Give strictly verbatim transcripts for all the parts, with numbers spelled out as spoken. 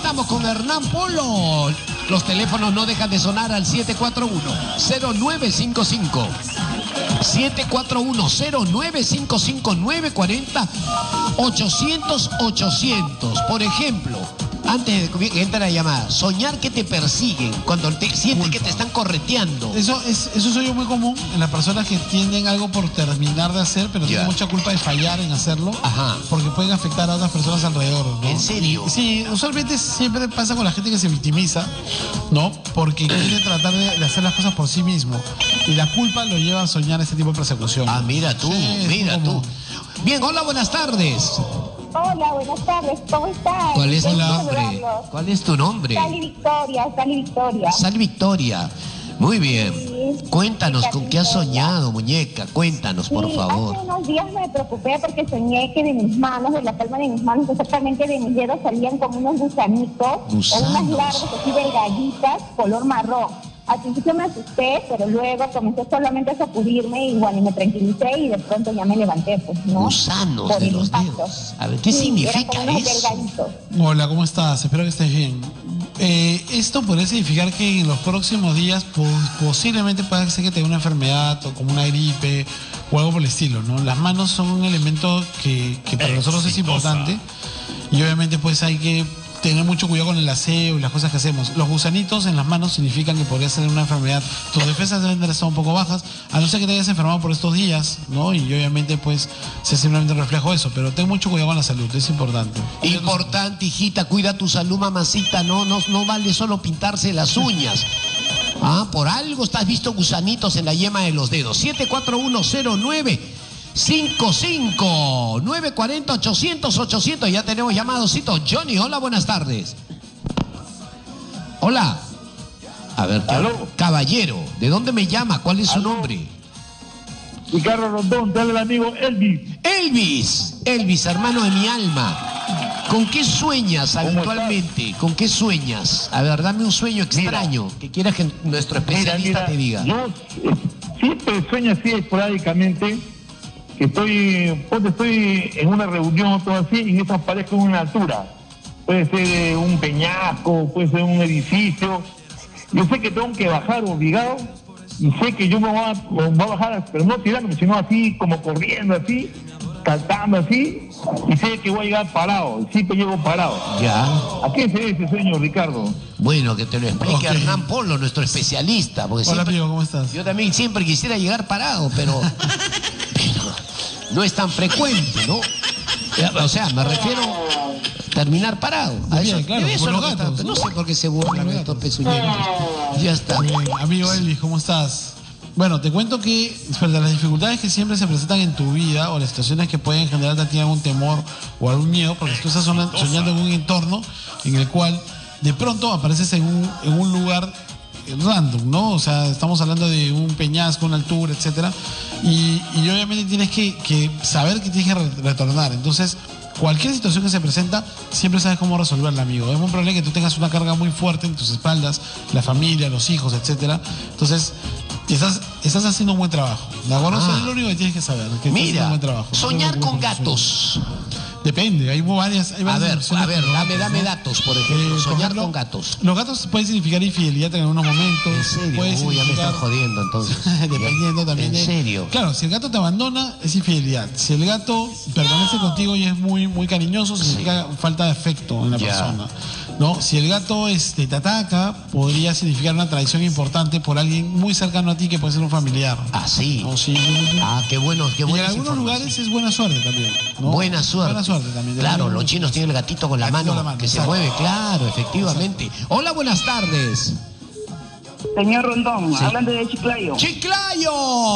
estamos con Hernán Polo. Los teléfonos no dejan de sonar al siete cuatro uno, cero nueve cinco cinco. siete cuatro uno, cero nueve cinco cinco, nueve cuatro cero, ochocientos, ochocientos. Por ejemplo, antes de que entre la llamada, soñar que te persiguen cuando te sientes que te están correteando. Eso es eso soy yo muy común en las personas que tienen algo por terminar de hacer, pero yeah. tienen mucha culpa de fallar en hacerlo. Ajá. Porque pueden afectar a otras personas alrededor, ¿no? ¿En serio? Y, sí, usualmente siempre pasa con la gente que se victimiza, ¿no? Porque quiere tratar de, de hacer las cosas por sí mismo. Y la culpa lo lleva a soñar este tipo de persecución. Ah, mira tú, sí, mira tú. Bien, hola, buenas tardes. Hola, buenas tardes, ¿cómo estás? ¿Cuál es tu nombre? ¿Cuál es tu nombre? Sally Victoria, Sally Victoria. Sally Victoria. Muy bien. Sí. Cuéntanos, ¿con Victoria. qué has soñado, muñeca? Cuéntanos, sí, por favor. Hace unos días me preocupé porque soñé que de mis manos, de la palma de mis manos, exactamente de mis dedos, salían como unos gusanitos. Gusanos. O unas larvas así delgaditas, color marrón. Al principio me asusté, pero luego comencé solamente a sacudirme y bueno, y me tranquilicé y de pronto ya me levanté, pues, ¿no? Gusanos Por de los impacto. dedos. A ver, ¿qué sí, significa eso? Hola, ¿cómo estás? Espero que estés bien. Eh, esto podría significar que en los próximos días pues, posiblemente pueda ser que tenga una enfermedad o como una gripe o algo por el estilo, ¿no? Las manos son un elemento que, que para nosotros es importante y obviamente pues hay que tener mucho cuidado con el aseo y las cosas que hacemos. Los gusanitos en las manos significan que podría ser una enfermedad. Tus defensas deben de estar un poco bajas, a no ser que te hayas enfermado por estos días, ¿no? Y obviamente pues se simplemente reflejo eso, pero ten mucho cuidado con la salud, es importante. Importante, hijita, cuida tu salud, mamacita, no, no, no vale solo pintarse las uñas. Ah, por algo estás visto gusanitos en la yema de los dedos. siete cuatro uno, cero nueve cinco cinco, nueve cuatro cero, ochocientos, ochocientos. Ya tenemos llamadosito. Johnny, hola, buenas tardes. Hola. A ver, ¿Aló? Caballero, ¿de dónde me llama? ¿Cuál es su ¿Aló? nombre? Ricardo Rondón, te habla el amigo Elvis. Elvis, Elvis, hermano de mi alma. ¿Con qué sueñas habitualmente? ¿Con qué sueñas? A ver, dame un sueño extraño mira, que quieras que nuestro especialista mira, mira, te diga. Yo siempre sueño así esporádicamente. Que estoy, porque estoy en una reunión o todo así, y en eso aparezco en una altura. Puede ser un peñasco, puede ser un edificio. Yo sé que tengo que bajar obligado, y sé que yo me voy a, me voy a bajar, pero no tirándome, sino así, como corriendo así, saltando así, y sé que voy a llegar parado, y siempre llego parado. Ya. ¿A qué se debe ese sueño, Ricardo? Bueno, que te lo explique okay. Hernán Polo, nuestro especialista. Porque Hola, siempre, amigo, ¿cómo estás? Yo también siempre quisiera llegar parado, pero... pero no es tan frecuente, ¿no? O sea, me refiero a terminar parado. A bien, eso, claro, eso por lo los que gatos, está, ¿no? no sé por qué se burlan estos pezuñeros. Ya está. Bien, amigo Elvis, ¿cómo estás? Bueno, te cuento que frente a las dificultades que siempre se presentan en tu vida o las situaciones que pueden generarte a ti algún temor o algún miedo, porque tú estás soñando en un entorno en el cual de pronto apareces en un, en un lugar random, ¿no? O sea, estamos hablando de un peñasco, una altura, etcétera, y, y obviamente tienes que, que saber que tienes que re retornar. Entonces, cualquier situación que se presenta, siempre sabes cómo resolverla, amigo. Es muy probable que tú tengas una carga muy fuerte en tus espaldas, la familia, los hijos, etcétera. Entonces, estás, estás haciendo un buen trabajo, ¿de acuerdo? Ah. Eso es lo único que tienes que saber, que mira, un buen trabajo. Soñar con gatos. Depende, hay varias, hay varias A ver, a ver, dame, gatos, dame ¿no? datos, por ejemplo. Eh, Soñar por ejemplo, con gatos. Los gatos pueden significar infidelidad en algunos momentos. ¿En serio? Puede Uy, ya me están jodiendo entonces. Dependiendo también. ¿En de... serio? Claro, si el gato te abandona, es infidelidad. Si el gato permanece contigo y es muy, muy cariñoso, significa sí. falta de afecto en la ya. persona. ¿No? Si el gato este, te ataca, podría significar una traición importante por alguien muy cercano a ti que puede ser un familiar. Ah, sí. ¿No? Sí. Ah, qué bueno, qué bueno. Y en algunos lugares es buena suerte también, ¿no? Buena suerte. Buena suerte también. Claro, los chinos tienen el gatito con la mano, la mano que exacto. se mueve, claro, efectivamente. Exacto. Hola, buenas tardes. Señor Rondón, sí. hablando de Chiclayo. ¡Chiclayo!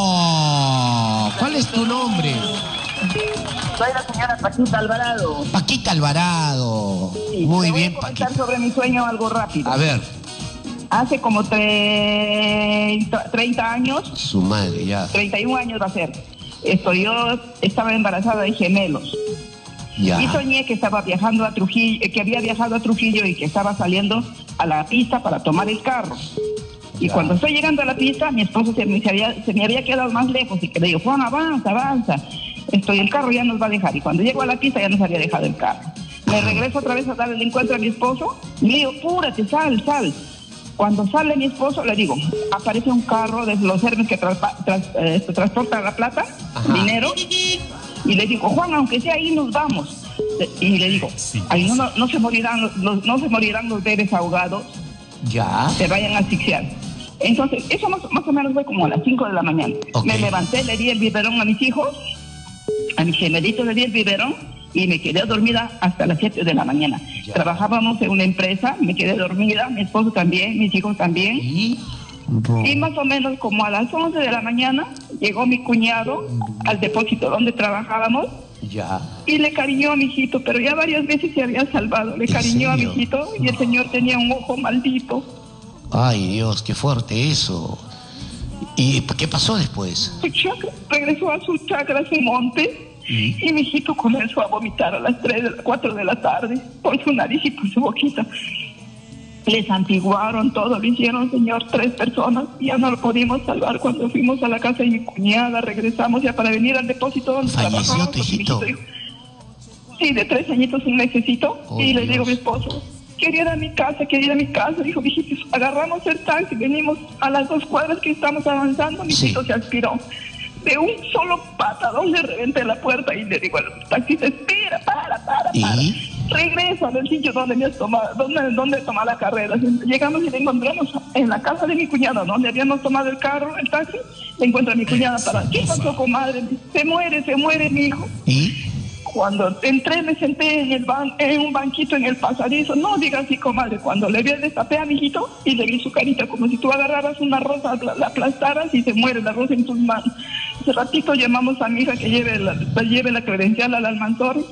¿Cuál es tu nombre? Soy la señora Paquita Alvarado. Paquita Alvarado. Sí, Muy voy bien, a Paquita. sobre mi sueño algo rápido. A ver. Hace como treinta años. Su madre, ya. treinta y un años va a ser. Esto, yo estaba embarazada de gemelos. Ya. Y soñé que estaba viajando a Trujillo, que había viajado a Trujillo y que estaba saliendo a la pista para tomar el carro. Y ya. cuando estoy llegando a la pista, mi esposo se me, se había, se me había quedado más lejos y que le digo, Juan, avanza, avanza. Estoy, el carro ya nos va a dejar. Y cuando llego a la pista ya nos había dejado el carro. Me regreso otra vez a darle el encuentro a mi esposo. Y le digo, apúrate, sal, sal. Cuando sale mi esposo, le digo, aparece un carro de los Hermes que traspa, tras, eh, transporta la plata, Ajá. dinero. Y le digo, Juan, aunque sea ahí, nos vamos. Y le digo, ahí no, no, no se morirán los, no se morirán los bebés ahogados. Ya. Se vayan a asfixiar. Entonces, eso más, más o menos fue como a las cinco de la mañana. Okay. Me levanté, le di el biberón a mis hijos, a mis gemelitos le di el biberón y me quedé dormida hasta las siete de la mañana. Ya. Trabajábamos en una empresa, me quedé dormida, mi esposo también, mis hijos también. ¿Y? Y más o menos como a las once de la mañana llegó mi cuñado al depósito donde trabajábamos. Ya. Y le cariñó a mi hijito, pero ya varias veces se había salvado. Le cariñó a mi hijito y el señor tenía un ojo maldito. Ay, Dios, qué fuerte eso. ¿Y qué pasó después? Su chakra, regresó a su chakra, a su monte, ¿y? y mi hijito comenzó a vomitar a las tres, cuatro de la tarde por su nariz y por su boquita. Les antiguaron todo, lo hicieron, señor, tres personas, y ya no lo pudimos salvar. Cuando fuimos a la casa de mi cuñada, regresamos ya para venir al depósito donde ¿Falleció tu hijito? Sí, de tres añitos, un mesecito, oh, y le digo a mi esposo, quería ir a mi casa, quería ir a mi casa. Dijo, mijito, agarramos el taxi, venimos a las dos cuadras que estamos avanzando, mi hijito sí. se aspiró. De un solo patadón le reventé la puerta y le digo al taxista, espera, para, para, ¿Y? para. Regresa al sitio donde me has tomado, donde, donde tomado la carrera. Llegamos y le encontramos en la casa de mi cuñada, donde habíamos tomado el carro, el taxi. Le encuentro a mi cuñada para, ¿qué pasó, comadre? Se muere, se muere mi hijo. ¿Y? Cuando entré, me senté en, el ban en un banquito en el pasadizo. No diga así, comadre. Cuando le vi, destapé a mi hijito y le vi su carita, como si tú agarraras una rosa, la, la aplastaras y se muere la rosa en tus manos. Hace ratito llamamos a mi hija que lleve la, lleve la credencial al Almanzor.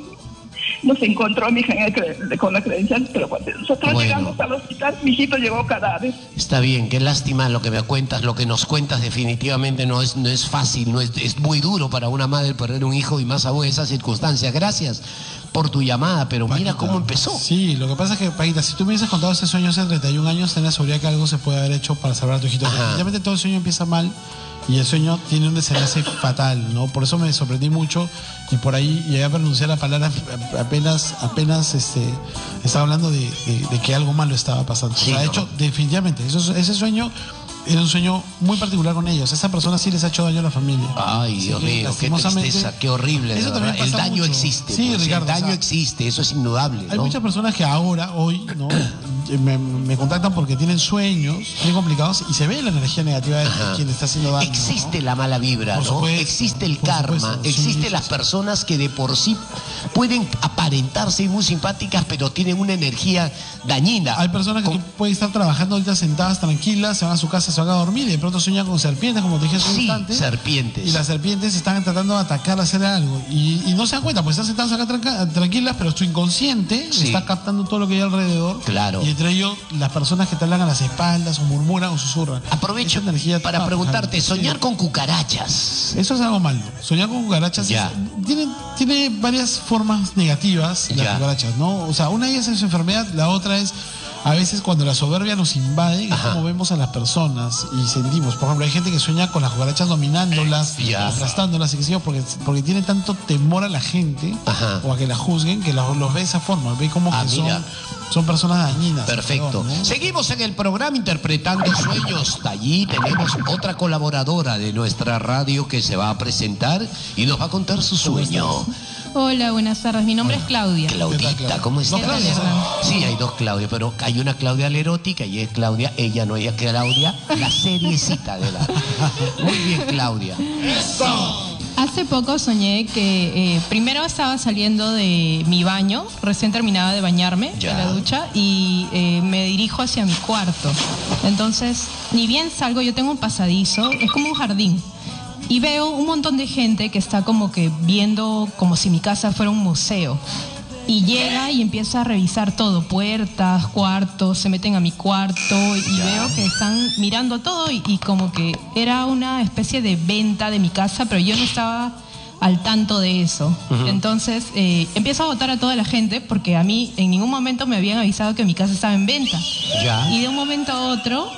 Nos encontró mi hija en el, con la credencial, pero cuando nosotros bueno. llegamos al hospital, mi hijito llegó cadáver. Está bien, qué lástima lo que me cuentas, lo que nos cuentas definitivamente no es, no es fácil, no es, es muy duro para una madre perder un hijo y más aún en esas circunstancias. Gracias por tu llamada, pero Paquita, mira cómo empezó. Sí, lo que pasa es que, Paquita, si tú me hubieses contado ese sueño hace treinta y un años, ten la seguridad que algo se puede haber hecho para salvar a tu hijito. Definitivamente todo el sueño empieza mal. Y el sueño tiene un desenlace fatal, ¿no? Por eso me sorprendí mucho y por ahí llegué a pronunciar la palabra apenas, apenas este, estaba hablando de, de, de que algo malo estaba pasando. Sí, o sea, de hecho, definitivamente, eso, ese sueño era un sueño muy particular con ellos. Esa persona sí les ha hecho daño a la familia. Ay, Dios mío, qué tristeza, qué horrible. Eso también pasa el daño mucho. Existe. Sí, pues, Ricardo, el daño o sea, existe, eso es indudable, ¿no? Hay muchas personas que ahora, hoy, ¿no? me, me contactan porque tienen sueños bien complicados y se ve la energía negativa de Ajá. quien está haciendo daño. Existe ¿no? la mala vibra, por ¿no? Supuesto, existe el karma, supuesto, existe sí, las sí. personas que de por sí pueden aparentarse muy simpáticas, pero tienen una energía dañina. Hay personas que con... tú puedes estar trabajando ahorita sentadas tranquilas, se van a su casa, se van a dormir y de pronto sueñan con serpientes, como te dije hace un sí, instante. serpientes. Y las serpientes están tratando de atacar, hacer algo. Y, y no se dan cuenta, pues están sentadas acá tranca, tranquilas, pero su inconsciente sí. está captando todo lo que hay alrededor. Claro. Y entre ellos, las personas que te hablan a las espaldas, o murmuran, o susurran. Aprovecho para preguntarte, soñar sí. con cucarachas. Eso es algo malo. Soñar con cucarachas es, tiene, tiene varias formas negativas las ya. cucarachas, ¿no? O sea, una de ellas es enfermedad, la otra es a veces cuando la soberbia nos invade, es como vemos a las personas y sentimos. Por ejemplo, hay gente que sueña con las cucarachas dominándolas, ya. aplastándolas, y que sé porque, porque tiene tanto temor a la gente Ajá. o a que la juzguen, que los, los ve de esa forma, ve como ah, que son, son personas dañinas. Perfecto. Peor, ¿no? Seguimos en el programa interpretando sueños. Allí tenemos otra colaboradora de nuestra radio que se va a presentar y nos va a contar su sueño. Hola, buenas tardes. Mi nombre Hola. es Claudia. Claudita, ¿cómo estás? ¿No, sí, hay dos Claudia, pero hay una Claudia la erótica y es Claudia, ella no, ella es Claudia, la seriecita de la... Muy bien, Claudia. ¡Eso! Hace poco soñé que eh, primero estaba saliendo de mi baño, recién terminaba de bañarme ya. en la ducha y eh, me dirijo hacia mi cuarto. Entonces, ni bien salgo, yo tengo un pasadizo, es como un jardín. Y veo un montón de gente que está como que viendo como si mi casa fuera un museo. Y llega y empieza a revisar todo, puertas, cuartos, se meten a mi cuarto y ya. veo que están mirando todo y, y como que era una especie de venta de mi casa, pero yo no estaba al tanto de eso. Uh-huh. Entonces eh, empiezo a votar a toda la gente porque a mí en ningún momento me habían avisado que mi casa estaba en venta. Ya. Y de un momento a otro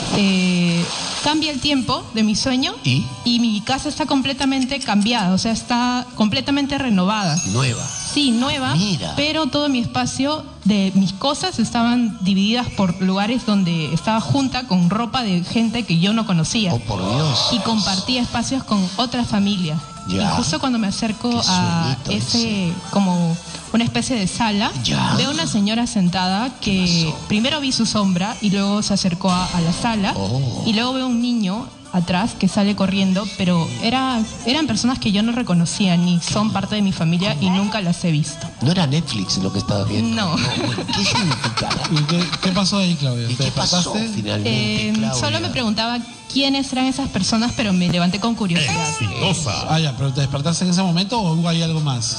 eh, cambia el tiempo de mi sueño ¿Y? y mi casa está completamente cambiada, o sea, está completamente renovada. Nueva. Sí, nueva, Mira. pero todo mi espacio de mis cosas estaban divididas por lugares donde estaba junta con ropa de gente que yo no conocía. Oh, por Dios. Y compartía espacios con otras familias. Ya. Y justo cuando me acerco Qué a sueñito ese, como una especie de sala, Ya. veo una señora sentada que pasó? primero vi su sombra y luego se acercó a, a la sala. Oh. Y luego veo un niño atrás que sale corriendo, pero era, eran personas que yo no reconocía ni son parte de mi familia y nunca las he visto. No era Netflix lo que estabas viendo. No. Bueno, ¿qué significaba? ¿Y qué, qué pasó ahí, Claudia? ¿Y ¿Te qué pasó despertaste? finalmente, Eh, Claudia? solo me preguntaba quiénes eran esas personas, pero me levanté con curiosidad. Ah, ya, pero ¿te despertaste en ese momento o hubo ahí algo más?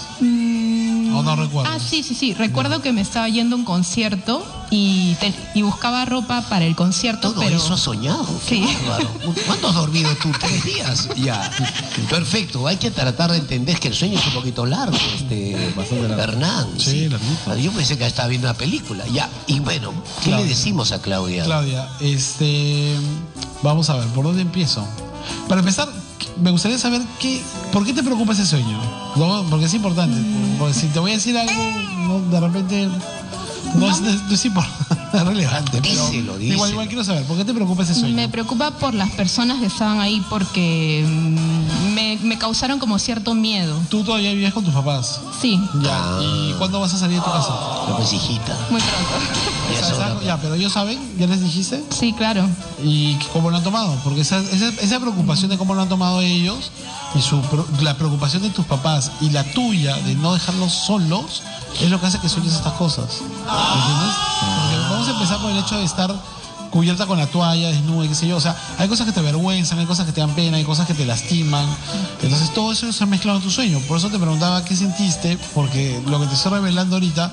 ¿O no recuerdas? Ah, sí, sí, sí. Recuerdo que me estaba yendo a un concierto y, te- y buscaba ropa para el concierto, Todo pero... eso has soñado. Qué Sí. bárbaro. ¿Cuánto has dormido tú? ¿Tres días? Ya. Perfecto. Hay que tratar de entender que el sueño es un poquito largo, este, Hernán. Sí, larguito. Yo pensé que estaba viendo una película. Ya. Y bueno, ¿qué Claudia. le decimos a Claudia? Claudia, este, vamos a ver, ¿por dónde empiezo? Para empezar, me gustaría saber qué, ¿por qué te preocupa ese sueño? ¿No? Porque es importante. Porque si te voy a decir algo, no, de repente no, es, no es importante, es relevante. pero Díselo, Igual, díselo. igual quiero saber, ¿por qué te preocupa ese sueño? Me preocupa por las personas que estaban ahí porque mm, me, me causaron como cierto miedo. Tú todavía vives con tus papás. Sí, Ya. Ah. ¿Y cuándo vas a salir de tu casa? No, pues hijita. muy pronto. Ya es ¿Sabes hora. algo? Ya, pero ellos saben, ya les dijiste. Sí, claro. ¿Y cómo lo han tomado? Porque esa, esa, esa preocupación de cómo lo han tomado ellos y su, pro- la preocupación de tus papás y la tuya de no dejarlos solos es lo que hace que sueñes estas cosas. ¿Me entiendes? Porque vamos a empezar por el hecho de estar cubierta con la toalla, desnuda, y qué sé yo. O sea, hay cosas que te avergüenzan, hay cosas que te dan pena, hay cosas que te lastiman. Entonces todo eso se ha mezclado en tu sueño. Por eso te preguntaba qué sentiste, porque lo que te estoy revelando ahorita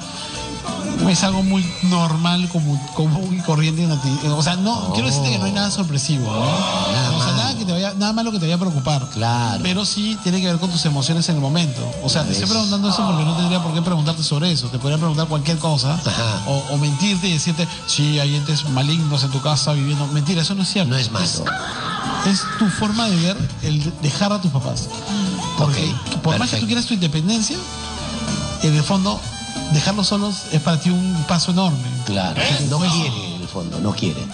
es algo muy normal, como común y corriente. O sea, no, Oh. quiero decirte que no hay nada sorpresivo, ¿no? Nada o sea, malo. nada que te vaya, nada malo que te vaya a preocupar. Claro. Pero sí tiene que ver con tus emociones en el momento. O sea, te estoy ¿Ves? preguntando eso porque no tendría por qué preguntarte sobre eso. Te podría preguntar cualquier cosa Ajá. o, o mentirte y decirte, sí, hay entes malignos en tu casa viviendo. Mentira, eso no es cierto. No es malo. Es tu forma de ver el dejar a tus papás. Porque Ok, por más que perfecto. tú quieras tu independencia, en el fondo, dejarlos solos es para ti un paso enorme. Claro. No quiere, en el fondo, no quiere.